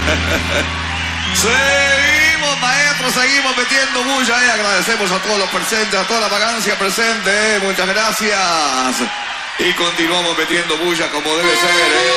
Seguimos, maestro, seguimos metiendo bulla, agradecemos a todos los presentes, a toda la vagancia presente, muchas gracias. Y continuamos metiendo bulla como debe ser,